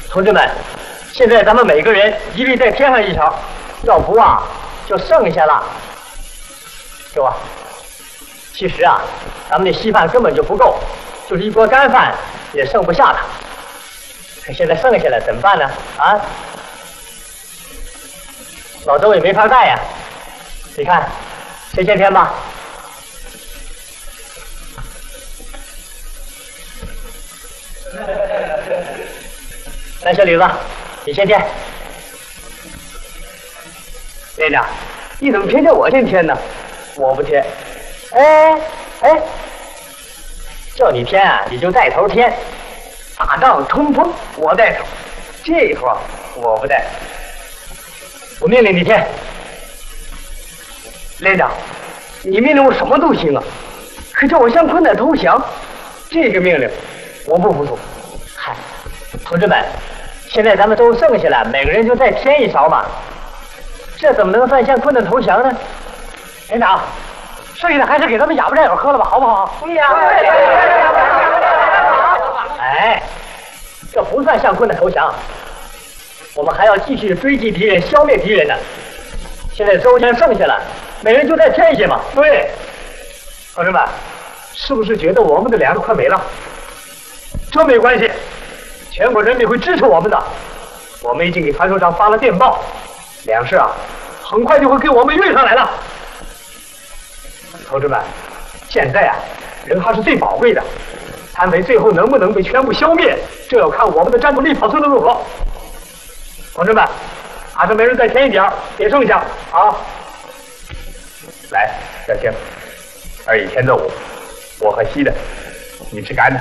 同志们，现在咱们每个人一律再添上一勺，要不啊就剩下了。是吧？其实啊，咱们的稀饭根本就不够，就是一锅干饭也剩不下了。可现在剩下了怎么办呢？啊，老周也没法带呀。你看，谁先添吧？来，小李子，你先添。连长，你怎么偏叫我先添呢？我不添。哎，叫你添啊，你就带头添。打仗冲锋，我带头，这活我不带。我命令你添。连长，你命令我什么都行啊，可叫我向坤乃投降，这个命令我不服从。嗨，同志们，现在咱们都剩下了，每个人就再添一勺嘛，这怎么能算向坤的投降呢？连长，剩下的还是给咱们哑巴战友喝了吧，好不好？对呀。哎，这不算向坤的投降，我们还要继续追击敌人，消灭敌人呢。现在周全剩下了，每人就再添一些嘛。对，同志们，是不是觉得我们的粮食快没了？这没关系，全国人民会支持我们的。我们已经给团首长发了电报，粮食啊，很快就会给我们运上来了。同志们，现在啊，人还是最宝贵的，贪匪最后能不能被全部消灭，这要看我们的战斗力保存的如何。同志们，还是每人再添一点，别剩下啊！来，小青，2乙添豆腐，我和稀的，你吃干的。